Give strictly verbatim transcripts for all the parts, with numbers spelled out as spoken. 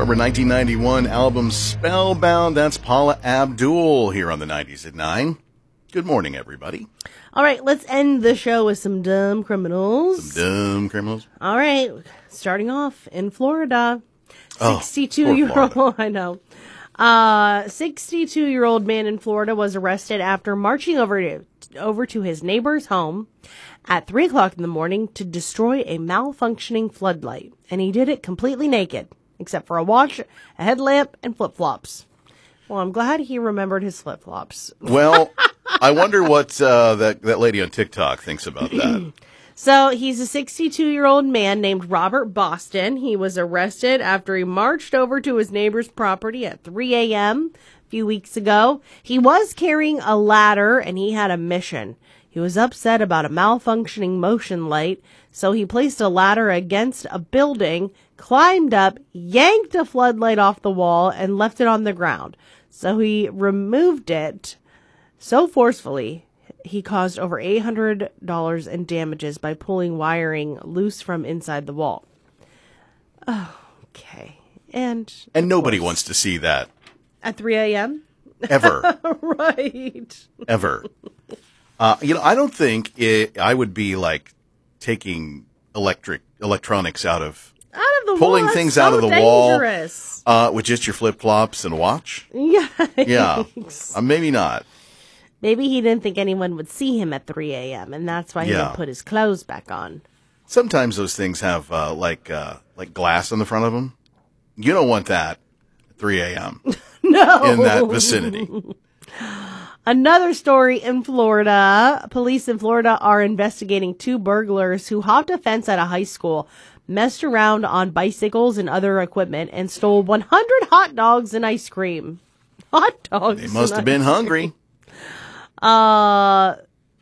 October nineteen ninety-one album Spellbound. That's Paula Abdul here on the nineties at nine. Good morning, everybody. All right, let's end the show with some dumb criminals. Some dumb criminals. All right, starting off in Florida. Oh, sixty-two-year-old, I know. Uh, sixty-two-year-old man in Florida was arrested after marching over to, over to his neighbor's home at three o'clock in the morning to destroy a malfunctioning floodlight. And he did it completely naked, except for a watch, a headlamp, and flip-flops. Well, I'm glad he remembered his flip-flops. Well, I wonder what uh, that, that lady on TikTok thinks about that. So he's a sixty-two-year-old man named Robert Boston. He was arrested after he marched over to his neighbor's property at three a.m. a few weeks ago. He was carrying a ladder, and he had a mission. He was upset about a malfunctioning motion light, so he placed a ladder against a building, climbed up, yanked a floodlight off the wall, and left it on the ground. So he removed it so forcefully, he caused over eight hundred dollars in damages by pulling wiring loose from inside the wall. Oh, okay. And And nobody course, wants to see that. At three a.m.? Ever. Right. Ever. Uh, you know, I don't think it, I would be like taking electric electronics out of out of the pulling wall. things so out of the dangerous. wall uh, with just your flip flops and a watch. Yikes. Yeah, uh, maybe not. Maybe he didn't think anyone would see him at three a.m. and that's why he yeah. didn't put his clothes back on. Sometimes those things have uh, like uh, like glass on the front of them. You don't want that at three a.m. No, in that vicinity. Another story in Florida. Police in Florida are investigating two burglars who hopped a fence at a high school, messed around on bicycles and other equipment, and stole one hundred hot dogs and ice cream. Hot dogs. They must have been hungry. Uh,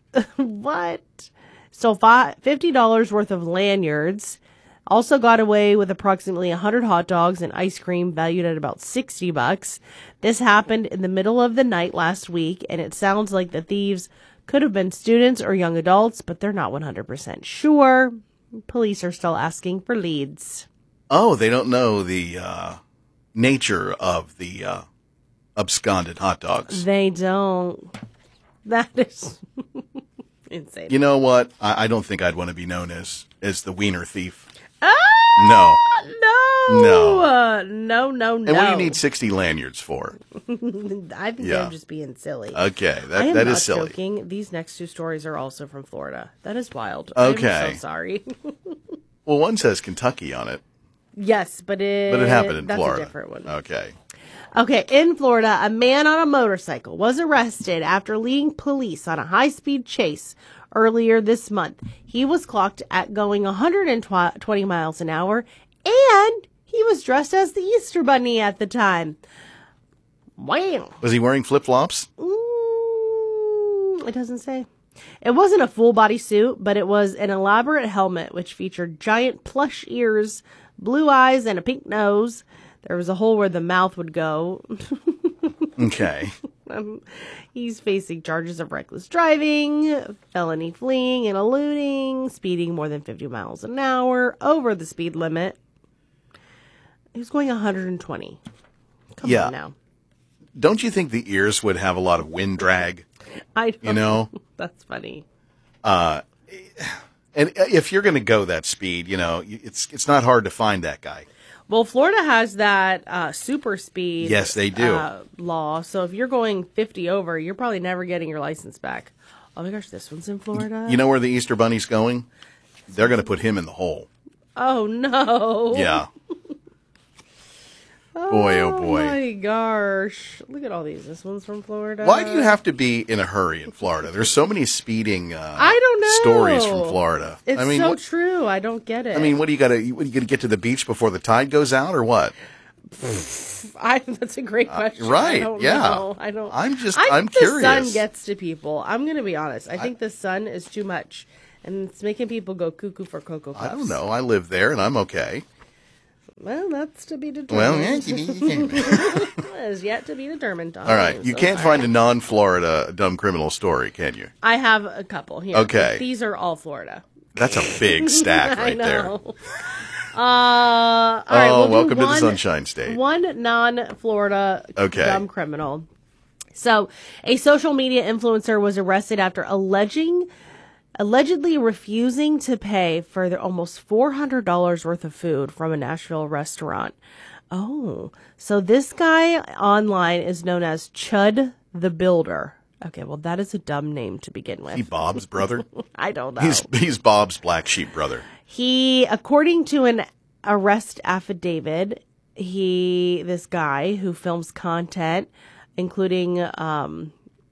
what? So fi- fifty dollars worth of lanyards. Also got away with approximately one hundred hot dogs and ice cream valued at about sixty bucks. This happened in the middle of the night last week, and it sounds like the thieves could have been students or young adults, but they're not one hundred percent sure. Police are still asking for leads. Oh, they don't know the uh, nature of the uh, absconded hot dogs. They don't. That is insane. You know what? I, I don't think I'd want to be known as, as the wiener thief. Ah, no. No. No. Uh, no, no, no. And what do you need sixty lanyards for? I think yeah. they're just being silly. Okay, that, I am that not is silly. Joking. These next two stories are also from Florida. That is wild. Okay. I'm so sorry. Well, one says Kentucky on it. Yes, but it, but it happened in that's Florida. a different one. Okay. Okay, in Florida, a man on a motorcycle was arrested after leading police on a high-speed chase earlier this month. He was clocked at going one hundred twenty miles an hour, and he was dressed as the Easter Bunny at the time. Wow. Was he wearing flip-flops? Mm, it doesn't say. It wasn't a full-body suit, but it was an elaborate helmet which featured giant plush ears, blue eyes, and a pink nose. There was a hole where the mouth would go. Okay. Um, he's facing charges of reckless driving, felony fleeing and eluding, speeding more than fifty miles an hour, over the speed limit. He was going one hundred twenty. Come yeah. on now. Don't you think the ears would have a lot of wind drag? I don't You know? That's funny. Uh, and if you're going to go that speed, you know, it's it's not hard to find that guy. Well, Florida has that uh, super speed yes, they do. Uh, law. So if you're going fifty over, you're probably never getting your license back. Oh my gosh, this one's in Florida. You know where the Easter Bunny's going? They're going to put him in the hole. Oh, no. Yeah. Boy, oh boy. Oh my gosh. Look at all these. This one's from Florida. Why do you have to be in a hurry in Florida? There's so many speeding uh, I don't know. stories from Florida. It's I mean, so what, true. I don't get it. I mean, what do you got to, what, you got to get to the beach before the tide goes out or what? I, that's a great question. Uh, right. I don't yeah. know. I don't. I'm just, I think I'm the curious. sun gets to people. I'm going to be honest. I think I, the sun is too much. And it's making people go cuckoo for Cocoa Puffs. I don't know. I live there and I'm okay. Well, that's to be determined. Well, yeah, you, you can. That is yet to be determined. Tom. All right. You So can't sorry. find a non-Florida dumb criminal story, can you? I have a couple here. Okay. These are all Florida. That's a big stack right I know. Uh, all right, oh, we'll do welcome to one- the Sunshine State. One non-Florida Okay. dumb criminal. So, a social media influencer was arrested after alleging, allegedly refusing to pay for the almost four hundred dollars worth of food from a Nashville restaurant. Oh, so this guy online is known as Chud the Builder. Okay, well, that is a dumb name to begin with. He Bob's brother? I don't know. He's he's Bob's black sheep brother. He, according to an arrest affidavit, he, this guy who films content, including um,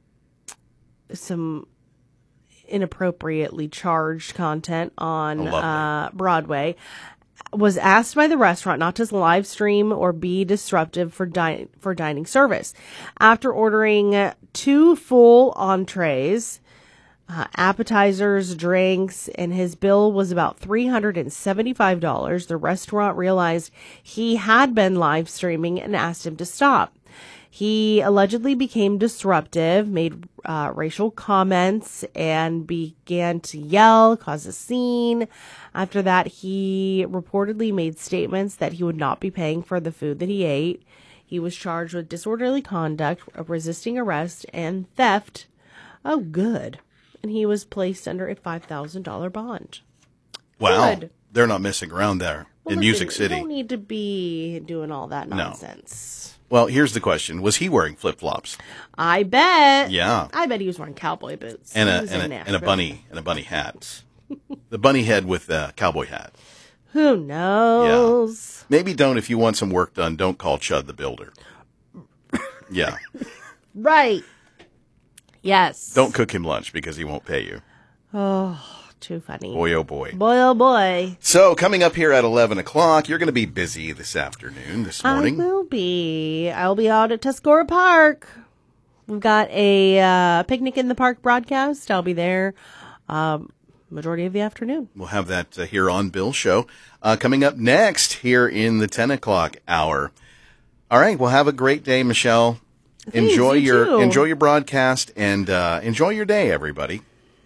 some inappropriately charged content on Oh, lovely. uh, Broadway, was asked by the restaurant not to live stream or be disruptive for din- for dining service. After ordering two full entrees, uh, appetizers, drinks, and his bill was about three hundred seventy-five dollars, the restaurant realized he had been live streaming and asked him to stop. He allegedly became disruptive, made uh, racial comments, and began to yell, cause a scene. After that, he reportedly made statements that he would not be paying for the food that he ate. He was charged with disorderly conduct, resisting arrest, and theft. Oh, good. And he was placed under a five thousand dollars bond. Wow. Good. They're not messing around there Well, in listen, Music City. You don't need to be doing all that No. nonsense. Well, here's the question. Was he wearing flip-flops? I bet. Yeah. I bet he was wearing cowboy boots. And He a was and in a, and a Nashville. bunny and a bunny hat. The bunny head with the cowboy hat. Who knows? Maybe don't, if you want some work done, don't call Chud the Builder. Yeah. Right. Yes. Don't cook him lunch because he won't pay you. Too funny. Boy, oh boy. Boy, oh boy. So, coming up here at eleven o'clock, you're going to be busy this afternoon, this morning. I will be. I'll be out at Tuscarora Park. We've got a uh, picnic in the park broadcast. I'll be there um, majority of the afternoon. We'll have that uh, here on Bill's show. Uh, coming up next here in the ten o'clock hour. All right, well, have a great day, Michelle. Thanks, enjoy you your too. enjoy your broadcast and uh, enjoy your day, everybody.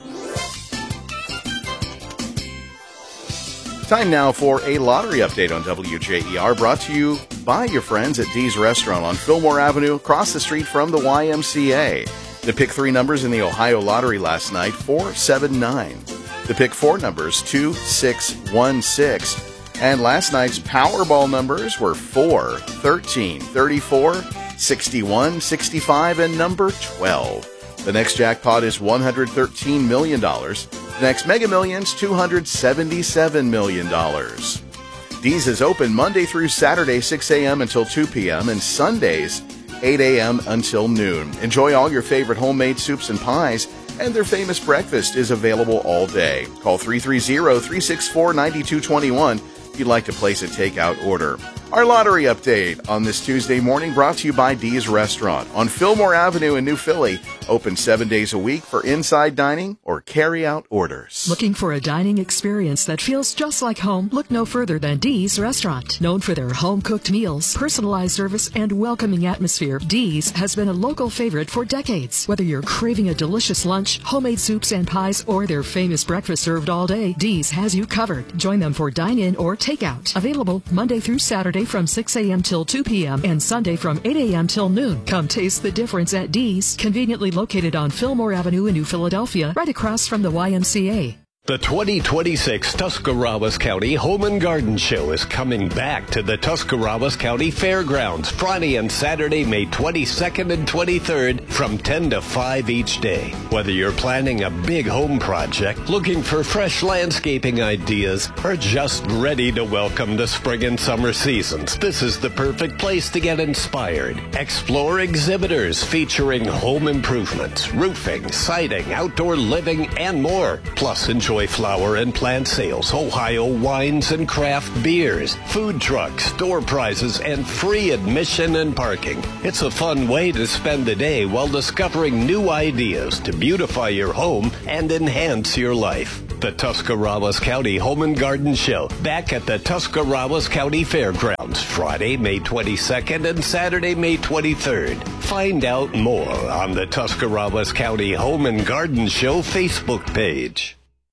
Time now for a lottery update on W J E R, brought to you by your friends at Dee's Restaurant on Fillmore Avenue, across the street from the Y M C A. The pick three numbers in the Ohio Lottery last night, four seven nine. The pick four numbers, two six one six. And last night's Powerball numbers were four, thirteen, thirty-four, sixty-one, sixty-five, and number twelve. The next jackpot is one hundred thirteen million dollars. The next Mega Millions, two hundred seventy-seven million dollars. Dee's is open Monday through Saturday, six a.m. until two p.m. and Sundays, eight a.m. until noon. Enjoy all your favorite homemade soups and pies, and their famous breakfast is available all day. Call three three zero, three six four, nine two two one if you'd like to place a takeout order. Our lottery update on this Tuesday morning brought to you by Dee's Restaurant on Fillmore Avenue in New Philly. Open seven days a week for inside dining or carry-out orders. Looking for a dining experience that feels just like home? Look no further than Dee's Restaurant. Known for their home-cooked meals, personalized service, and welcoming atmosphere, Dee's has been a local favorite for decades. Whether you're craving a delicious lunch, homemade soups and pies, or their famous breakfast served all day, Dee's has you covered. Join them for dine-in or takeout. Available Monday through Saturday from six a.m. till two p.m. and Sunday from eight a.m. till noon. Come taste the difference at Dee's, conveniently located on Fillmore Avenue in New Philadelphia, right across from the Y M C A. The twenty twenty-six Tuscarawas County Home and Garden Show is coming back to the Tuscarawas County Fairgrounds Friday and Saturday, May twenty-second and twenty-third from ten to five each day. Whether you're planning a big home project, looking for fresh landscaping ideas, or just ready to welcome the spring and summer seasons, this is the perfect place to get inspired. Explore exhibitors featuring home improvements, roofing, siding, outdoor living, and more. Plus, enjoy flower and plant sales, Ohio wines and craft beers, food trucks, door prizes, and free admission and parking. It's a fun way to spend the day while discovering new ideas to beautify your home and enhance your life. The Tuscarawas County Home and Garden Show, back at the Tuscarawas County Fairgrounds, Friday, May twenty-second and Saturday, May twenty-third. Find out more on the Tuscarawas County Home and Garden Show Facebook page.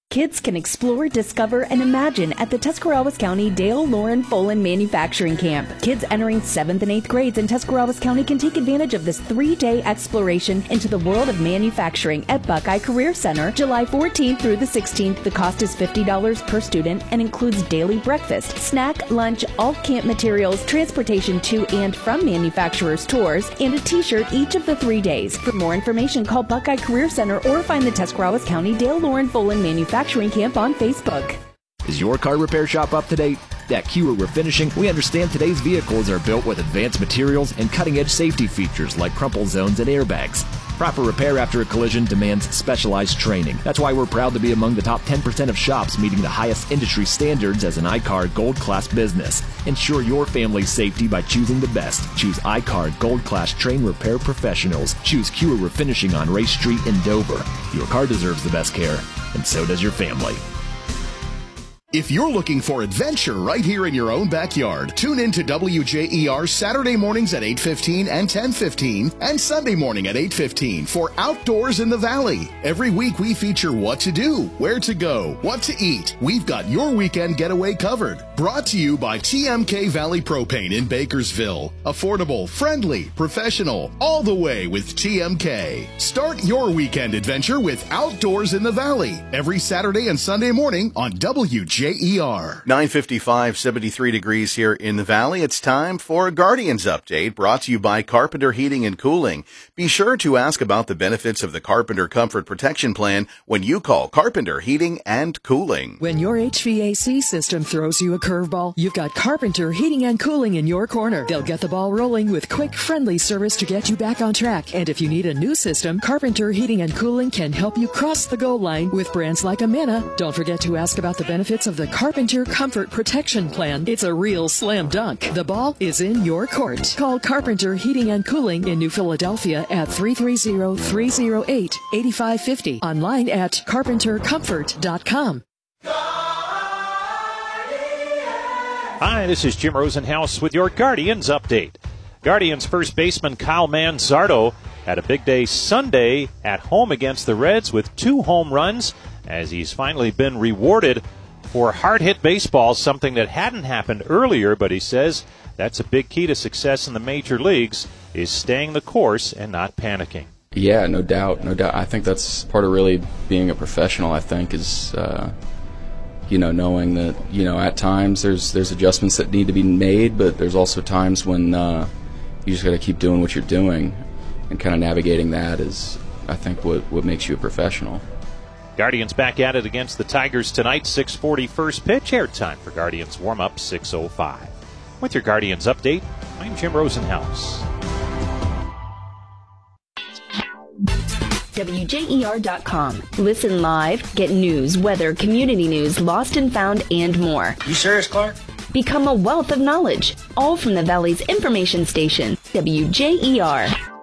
Kids can explore, discover, and imagine at the Tuscarawas County Dale Lauren Folan Manufacturing Camp. Kids entering seventh and eighth grades in Tuscarawas County can take advantage of this three-day exploration into the world of manufacturing at Buckeye Career Center, July fourteenth through the sixteenth. The cost is fifty dollars per student and includes daily breakfast, snack, lunch, all camp materials, transportation to and from manufacturers' tours, and a t-shirt each of the three days. For more information, call Buckeye Career Center or find the Tuscarawas County Dale Lauren Folan Manufacturing Camp on Facebook. Is your car repair shop up to date? At Kewer Refinishing, we understand today's vehicles are built with advanced materials and cutting-edge safety features like crumple zones and airbags. Proper repair after a collision demands specialized training. That's why we're proud to be among the top ten percent of shops meeting the highest industry standards as an I C A R Gold Class business. Ensure your family's safety by choosing the best. Choose I C A R Gold Class trained repair professionals. Choose Kewer Refinishing on Race Street in Dover. Your car deserves the best care, and so does your family. If you're looking for adventure right here in your own backyard, tune in to W J E R Saturday mornings at eight fifteen and ten fifteen and Sunday morning at eight fifteen for Outdoors in the Valley. Every week we feature what to do, where to go, what to eat. We've got your weekend getaway covered. Brought to you by T M K Valley Propane in Bakersville. Affordable, friendly, professional, all the way with T M K. Start your weekend adventure with Outdoors in the Valley every Saturday and Sunday morning on W J E R. nine fifty-five, seventy-three degrees here in the Valley. It's time for a Guardians update brought to you by Carpenter Heating and Cooling. Be sure to ask about the benefits of the Carpenter Comfort Protection Plan when you call Carpenter Heating and Cooling. When your H V A C system throws you a curveball, you've got Carpenter Heating and Cooling in your corner. They'll get the ball rolling with quick, friendly service to get you back on track. And if you need a new system, Carpenter Heating and Cooling can help you cross the goal line with brands like Amana. Don't forget to ask about the benefits of the Carpenter Comfort Protection Plan. It's a real slam dunk. The ball is in your court. Call Carpenter Heating and Cooling in New Philadelphia at three three zero, three zero eight, eight five five zero. Online at carpenter comfort dot com. Hi, this is Jim Rosenhaus with your Guardians update. Guardians first baseman Kyle Manzardo had a big day Sunday at home against the Reds with two home runs as he's finally been rewarded for hard-hit baseball, something that hadn't happened earlier, but he says that's a big key to success in the major leagues, is staying the course and not panicking. Yeah, no doubt, no doubt. I think that's part of really being a professional, I think, is, uh, you know, knowing that, you know, at times there's there's adjustments that need to be made, but there's also times when uh, you just got to keep doing what you're doing, and kind of navigating that is, I think, what, what makes you a professional. Guardians back at it against the Tigers tonight, six forty first pitch. Airtime for Guardians warm-up, six oh five. With your Guardians update, I'm Jim Rosenhaus. W J E R dot com. Listen live, get news, weather, community news, lost and found, and more. You serious, Clark? Become a wealth of knowledge, all from the Valley's information station, W J E R.